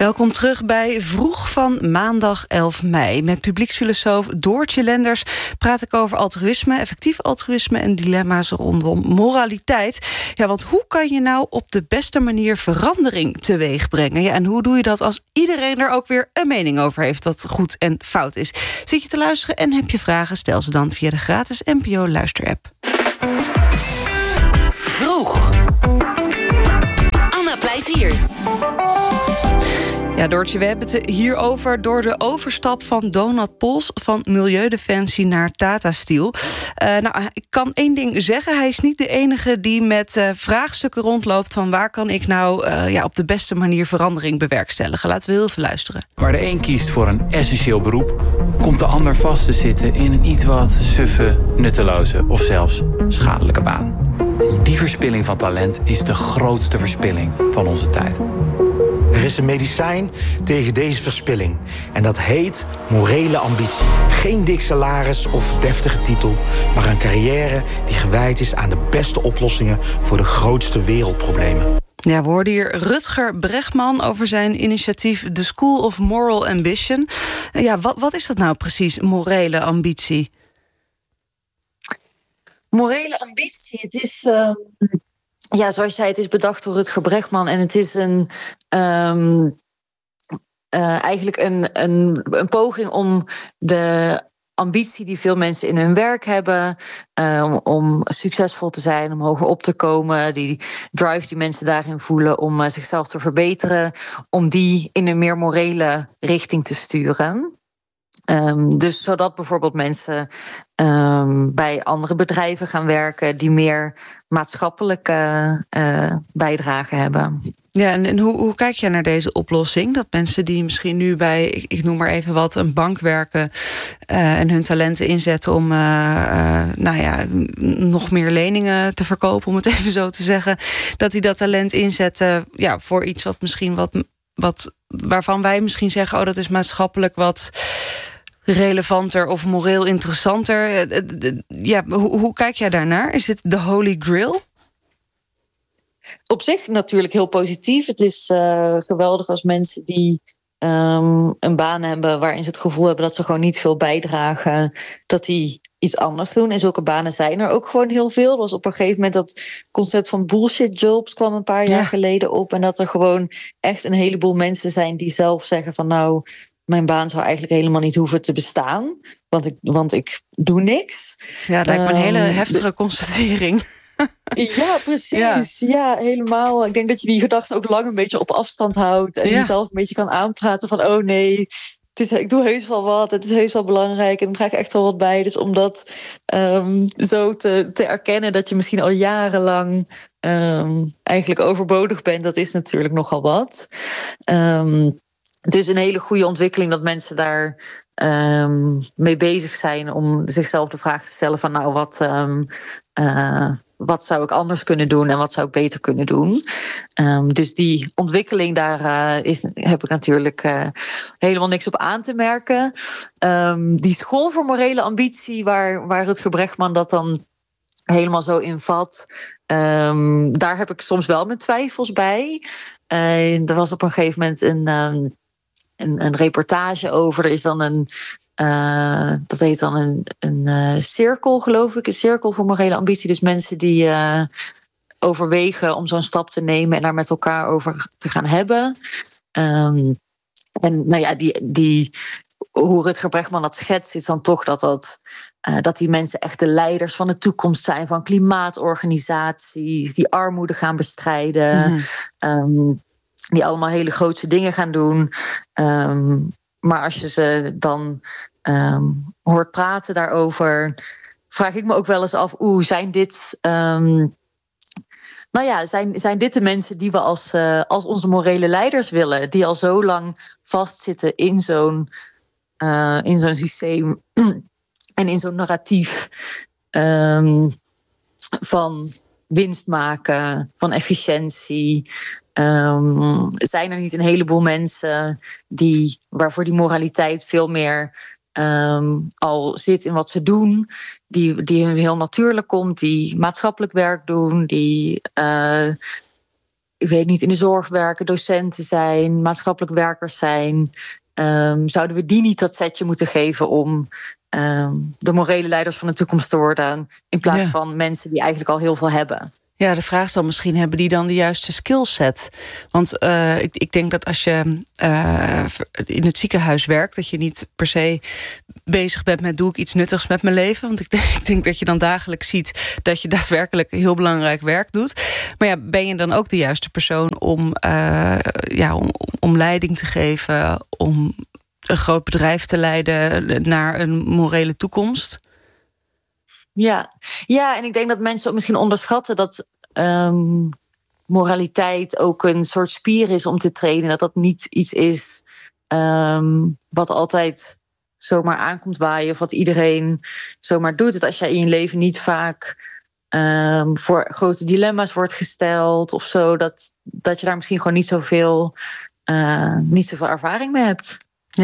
Welkom terug bij Vroeg van maandag 11 mei. Met publieksfilosoof Doortje Lenders praat ik over altruïsme, effectief altruïsme en dilemma's rondom moraliteit. Ja, want hoe kan je nou op de beste manier verandering teweeg brengen? Ja, en hoe doe je dat als iedereen er ook weer een mening over heeft dat goed en fout is? Zit je te luisteren en heb je vragen? Stel ze dan via de gratis NPO Luisterapp. Vroeg. Anna Plezier. Ja, Doortje, we hebben het hierover door de overstap van Donald Pols van Milieudefensie naar Tata Steel. Ik kan één ding zeggen. Hij is niet de enige die met vraagstukken rondloopt van waar kan ik nou op de beste manier verandering bewerkstelligen. Laten we heel even luisteren. Waar de een kiest voor een essentieel beroep, komt de ander vast te zitten in een iets wat suffe, nutteloze of zelfs schadelijke baan. Die verspilling van talent is de grootste verspilling van onze tijd. Er is een medicijn tegen deze verspilling. En dat heet morele ambitie. Geen dik salaris of deftige titel, maar een carrière die gewijd is aan de beste oplossingen voor de grootste wereldproblemen. Ja, we hoorden hier Rutger Bregman over zijn initiatief The School of Moral Ambition. Ja, wat is dat nou precies, morele ambitie? Morele ambitie, het is... zoals je zei, het is bedacht door Rutger Bregman. En het is eigenlijk een poging om de ambitie die veel mensen in hun werk hebben, om succesvol te zijn, om hoger op te komen, die drive die mensen daarin voelen om zichzelf te verbeteren, om die in een meer morele richting te sturen. Dus zodat bijvoorbeeld mensen bij andere bedrijven gaan werken die meer maatschappelijke bijdrage hebben. Ja, en hoe kijk jij naar deze oplossing? Dat mensen die misschien nu bij, ik noem maar even wat, een bank werken en hun talenten inzetten om nog meer leningen te verkopen, om het even zo te zeggen, dat die dat talent inzetten voor iets wat misschien waarvan wij misschien zeggen, dat is maatschappelijk wat relevanter of moreel interessanter. Hoe kijk jij daarnaar? Is dit de holy grail? Op zich natuurlijk heel positief. Het is geweldig als mensen die een baan hebben waarin ze het gevoel hebben dat ze gewoon niet veel bijdragen, dat die iets anders doen. En zulke banen zijn er ook gewoon heel veel. Er was op een gegeven moment dat concept van bullshit jobs kwam een paar jaar geleden op. En dat er gewoon echt een heleboel mensen zijn die zelf zeggen van mijn baan zou eigenlijk helemaal niet hoeven te bestaan. Want ik doe niks. Ja, dat lijkt me een hele heftige constatering. Ja, precies. Ja, helemaal. Ik denk dat je die gedachten ook lang een beetje op afstand houdt. En jezelf een beetje kan aanpraten van, oh nee, ik doe heus wel wat. Het is heus wel belangrijk. En dan ga ik echt wel wat bij. Dus om dat zo te erkennen dat je misschien al jarenlang eigenlijk overbodig bent, dat is natuurlijk nogal wat. Dus een hele goede ontwikkeling dat mensen daar mee bezig zijn om zichzelf de vraag te stellen van wat zou ik anders kunnen doen en wat zou ik beter kunnen doen. Dus die ontwikkeling, daar heb ik natuurlijk helemaal niks op aan te merken. Die school voor morele ambitie, waar Rutger Bregman dat dan helemaal zo in vat, daar heb ik soms wel mijn twijfels bij. Er was op een gegeven moment een reportage over. Er is dan dat heet dan een cirkel, geloof ik. Een cirkel voor morele ambitie. Dus mensen die overwegen om zo'n stap te nemen en daar met elkaar over te gaan hebben. Hoe Rutger Bregman dat schetst, is dan toch dat die mensen echt de leiders van de toekomst zijn, van klimaatorganisaties, die armoede gaan bestrijden. Mm-hmm. Die allemaal hele grootse dingen gaan doen. Maar als je ze dan hoort praten daarover, vraag ik me ook wel eens af, zijn dit zijn dit de mensen die we als onze morele leiders willen, die al zo lang vastzitten in zo'n systeem en in zo'n narratief van winst maken, van efficiëntie. Zijn er niet een heleboel mensen waarvoor die moraliteit veel meer al zit in wat ze doen, die heel natuurlijk komt, die maatschappelijk werk doen, die ik weet niet, in de zorg werken, docenten zijn, maatschappelijk werkers zijn. Zouden we die niet dat setje moeten geven om de morele leiders van de toekomst te worden, in plaats van mensen die eigenlijk al heel veel hebben? Ja, de vraag is dan misschien, hebben die dan de juiste skillset? Want ik denk dat als je in het ziekenhuis werkt, dat je niet per se bezig bent met, doe ik iets nuttigs met mijn leven? Want ik denk dat je dan dagelijks ziet dat je daadwerkelijk heel belangrijk werk doet. Maar ja, ben je dan ook de juiste persoon om leiding te geven, om een groot bedrijf te leiden naar een morele toekomst? Ja, en ik denk dat mensen misschien onderschatten dat moraliteit ook een soort spier is om te trainen. Dat niet iets is wat altijd zomaar aankomt waaien of wat iedereen zomaar doet. Dat als jij in je leven niet vaak voor grote dilemma's wordt gesteld of zo, dat je daar misschien gewoon niet zoveel ervaring mee hebt.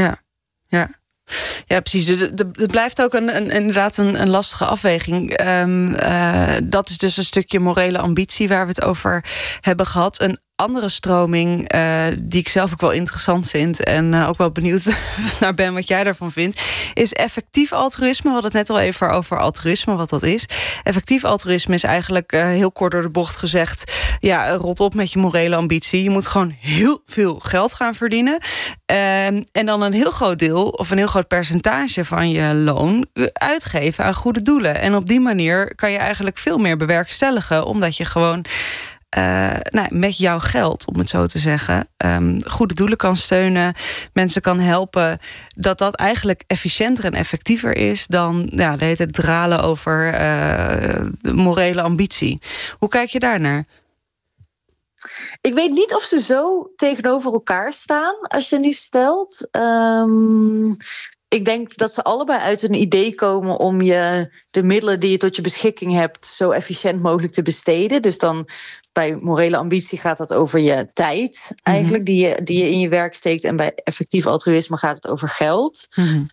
Ja, precies. Het blijft ook inderdaad een lastige afweging. Dat is dus een stukje morele ambitie waar we het over hebben gehad. Een andere stroming die ik zelf ook wel interessant vind en ook wel benieuwd naar ben wat jij daarvan vindt, is effectief altruïsme. We hadden het net al even over altruïsme, wat dat is. Effectief altruïsme is eigenlijk heel kort door de bocht gezegd, ja, rot op met je morele ambitie. Je moet gewoon heel veel geld gaan verdienen. En dan een heel groot deel of een heel groot percentage van je loon uitgeven aan goede doelen. En op die manier kan je eigenlijk veel meer bewerkstelligen, omdat je gewoon met jouw geld, om het zo te zeggen, goede doelen kan steunen, mensen kan helpen, dat eigenlijk efficiënter en effectiever is dan de hele tijd dralen over morele ambitie. Hoe kijk je daarnaar? Ik weet niet of ze zo tegenover elkaar staan als je nu stelt. Ik denk dat ze allebei uit een idee komen om je de middelen die je tot je beschikking hebt zo efficiënt mogelijk te besteden. Dus dan bij morele ambitie gaat dat over je tijd eigenlijk, die je in je werk steekt. En bij effectief altruïsme gaat het over geld.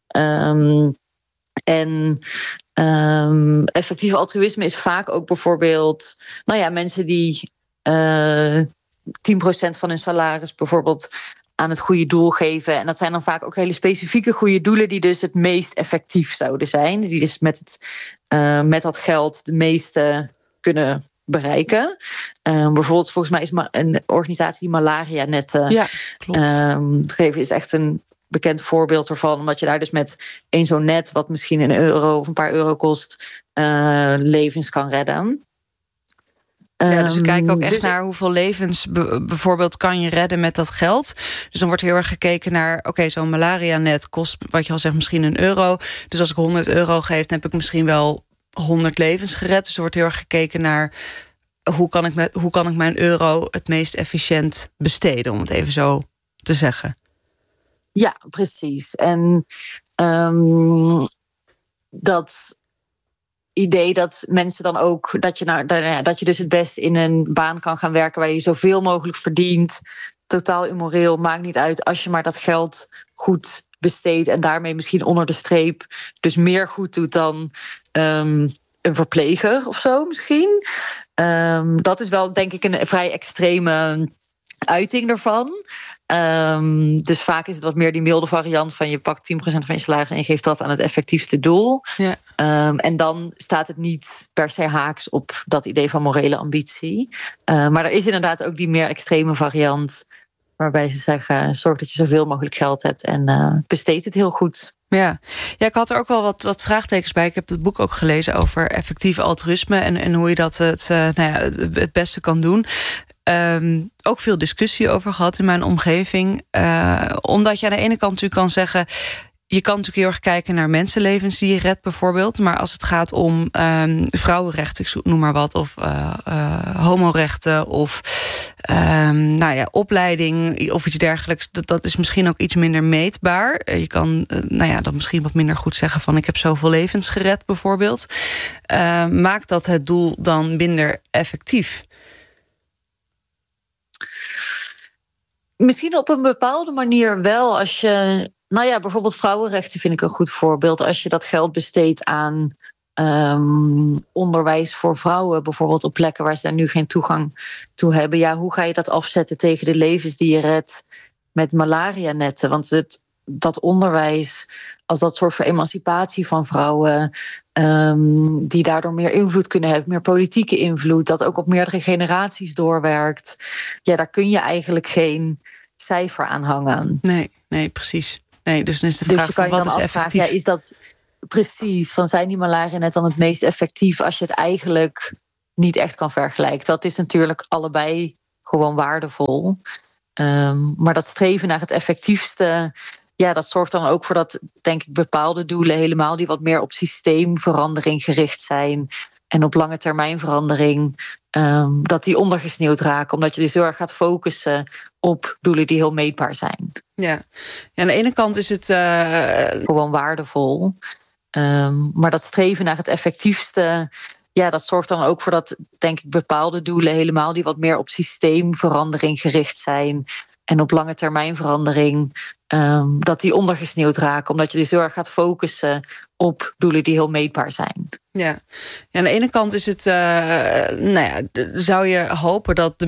Effectief altruïsme is vaak ook bijvoorbeeld mensen die 10% van hun salaris bijvoorbeeld aan het goede doel geven. En dat zijn dan vaak ook hele specifieke goede doelen die dus het meest effectief zouden zijn. Die dus met dat geld de meeste kunnen bereiken. Bijvoorbeeld volgens mij is een organisatie die malaria-netten geven is echt een bekend voorbeeld ervan. Omdat je daar dus met zo'n net, wat misschien €1 of een paar euro kost, levens kan redden. Ja, dus we kijken ook echt naar hoeveel levens bijvoorbeeld kan je redden met dat geld. Dus dan wordt heel erg gekeken naar, zo'n malaria-net kost, wat je al zegt, misschien €1. Dus als ik €100 geef, dan heb ik misschien wel 100 levens gered. Dus er wordt heel erg gekeken naar hoe kan ik mijn euro het meest efficiënt besteden, om het even zo te zeggen. Ja, precies. En dat idee dat mensen dan ook, dat je dus het best in een baan kan gaan werken waar je zoveel mogelijk verdient, totaal immoreel, maakt niet uit, als je maar dat geld goed besteedt en daarmee misschien onder de streep dus meer goed doet dan een verpleger of zo misschien. Dat is wel, denk ik, een vrij extreme uiting daarvan. Dus vaak is het wat meer die milde variant van je pakt 10% van je salaris en je geeft dat aan het effectiefste doel. Ja. En dan staat het niet per se haaks op dat idee van morele ambitie. Maar er is inderdaad ook die meer extreme variant, waarbij ze zeggen, zorg dat je zoveel mogelijk geld hebt en besteed het heel goed. Ja, ik had er ook wel wat vraagtekens bij. Ik heb het boek ook gelezen over effectief altruïsme en hoe je dat het beste kan doen. Ook veel discussie over gehad in mijn omgeving. Omdat je aan de ene kant natuurlijk kan zeggen, je kan natuurlijk heel erg kijken naar mensenlevens die je redt bijvoorbeeld. Maar als het gaat om vrouwenrechten, ik noem maar wat, of homorechten of opleiding of iets dergelijks, dat is misschien ook iets minder meetbaar. Je kan dan misschien wat minder goed zeggen van ik heb zoveel levens gered bijvoorbeeld. Maakt dat het doel dan minder effectief? Misschien op een bepaalde manier wel. Als je, bijvoorbeeld vrouwenrechten vind ik een goed voorbeeld. Als je dat geld besteedt aan onderwijs voor vrouwen, bijvoorbeeld op plekken waar ze daar nu geen toegang toe hebben. Ja, hoe ga je dat afzetten tegen de levens die je redt met malaria-netten? Want dat onderwijs, als dat soort van emancipatie van vrouwen, die daardoor meer invloed kunnen hebben, meer politieke invloed, dat ook op meerdere generaties doorwerkt. Ja, daar kun je eigenlijk geen cijfer aan hangen. Nee, precies. Nee, dus dan is de vraag, je kan je wat dan is afvragen, effectief? is dat precies, zijn die malaria-netten dan het meest effectief als je het eigenlijk niet echt kan vergelijken? Dat is natuurlijk allebei gewoon waardevol. Maar dat streven naar het effectiefste, ja, dat zorgt dan ook voor dat, denk ik, bepaalde doelen helemaal die wat meer op systeemverandering gericht zijn en op lange termijn verandering, dat die ondergesneeuwd raken. Omdat je dus heel erg gaat focussen op doelen die heel meetbaar zijn. Ja, aan de ene kant is het gewoon waardevol. Maar dat streven naar het effectiefste, ja, dat zorgt dan ook voor dat, denk ik, bepaalde doelen helemaal die wat meer op systeemverandering gericht zijn en op lange termijn verandering, dat die ondergesneeuwd raken. Omdat je dus heel erg gaat focussen op doelen die heel meetbaar zijn. Ja, aan de ene kant is het, zou je hopen dat de